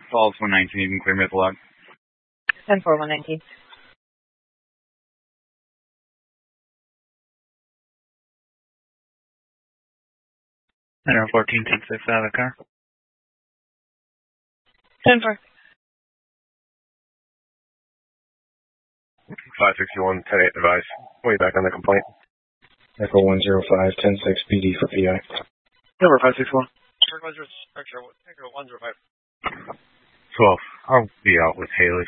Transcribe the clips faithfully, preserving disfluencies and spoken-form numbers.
Falls one nineteen, you can clear me at the log. ten four, one nineteen. Center fourteen, ten six, out of the car. ten four. five sixty-one, ten eight device. Way back on the complaint. Echo one zero five, ten six P D for P I. Number five sixty-one. one zero five. twelve. I'll be out with Haley.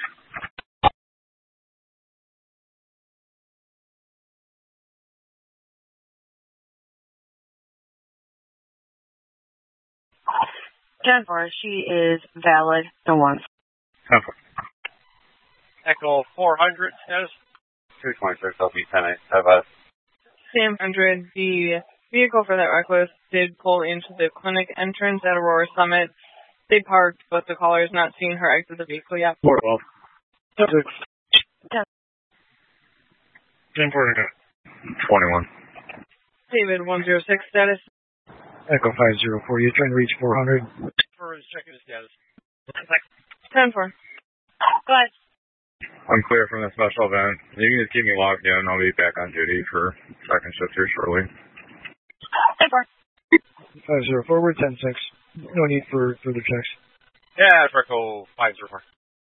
ten four, she is valid. The once. ten four. Echo four hundred, status. two twenty-six, L P ten eight, device. Sam one hundred, the vehicle for that reckless did pull into the clinic entrance at Aurora Summit. They parked, but the caller has not seen her exit the vehicle yet. four twelve. ten six. ten four. twenty-one. David one zero six, status. Echo five zero four, you trying to reach four hundred? For checking the status. ten four. Go ahead. I'm clear from the special event. You can just keep me logged in. I'll be back on duty for second shift here shortly. ten four. five zero forward, ten six. No need for further checks. Yeah, Echo five zero four.